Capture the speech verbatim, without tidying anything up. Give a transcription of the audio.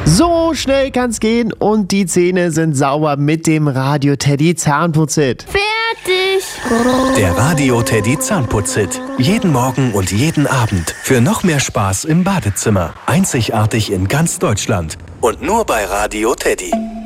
So schnell kann's gehen und die Zähne sind sauber mit dem Radio Teddy Zahnputzhit. Fertig! Der Radio Teddy Zahnputzhit. Jeden Morgen und jeden Abend. Für noch mehr Spaß im Badezimmer. Einzigartig in ganz Deutschland. Und nur bei Radio Teddy.